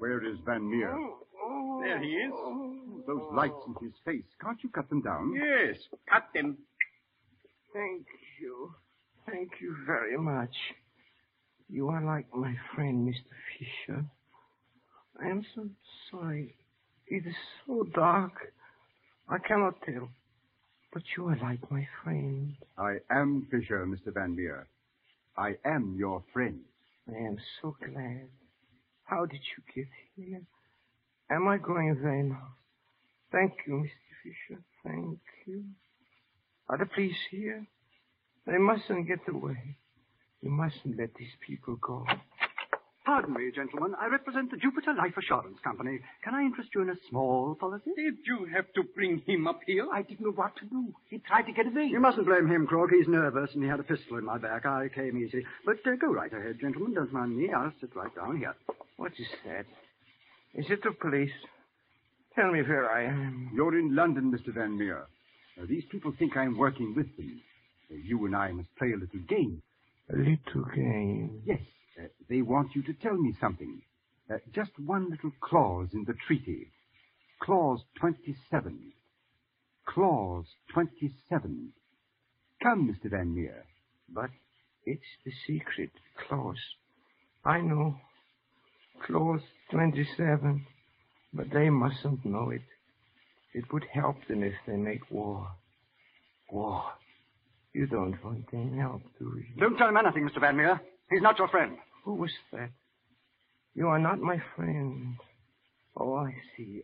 Where is Van Meer? There he is. Those lights in his face. Can't you cut them down? Yes, cut them. Thank you. Thank you very much. You are like my friend, Mr. Fisher. I am so sorry. It is so dark. I cannot tell. But you are like my friend. I am Fisher, Mr. Van Meer. I am your friend. I am so glad. How did you get here? Am I going very now? Thank you, Mr. Fisher. Thank you. Are the police here? They mustn't get away. You mustn't let these people go. Pardon me, gentlemen. I represent the Jupiter Life Assurance Company. Can I interest you in a small policy? Did you have to bring him up here? I didn't know what to do. He tried to get away. You mustn't blame him, Krog. He's nervous, and he had a pistol in my back. I came easy. But go right ahead, gentlemen. Don't mind me. I'll sit right down here. What is that? Is it the police? Tell me where I am. You're in London, Mr. Van Meer. These people think I'm working with them. You and I must play a little game. A little game? Yes. They want you to tell me something. Just one little clause in the treaty. Clause 27. Clause 27. Come, Mr. Van Meer. But it's the secret clause. I know. Clause 27. But they mustn't know it. It would help them if they make war. War. You don't want any help, do you? Don't tell him anything, Mr. Van Meer. He's not your friend. Who was that? You are not my friend. Oh, I see.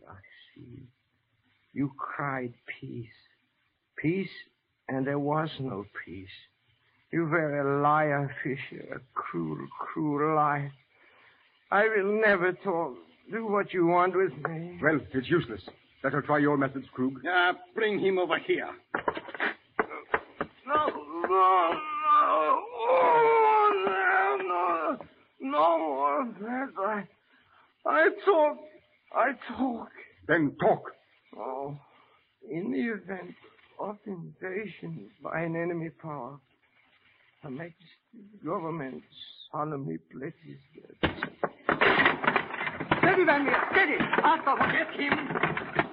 You cried peace. Peace, and there was no peace. You were a liar, Fisher. A cruel, cruel liar. I will never talk. Do what you want with me. Well, it's useless. Better try your methods, Krug. Bring him over here. No more of that. I talk. Then talk. Oh, in the event of invasion by an enemy power, Her Majesty's government solemnly pledges that... Steady, Van Meer, steady. After, get him.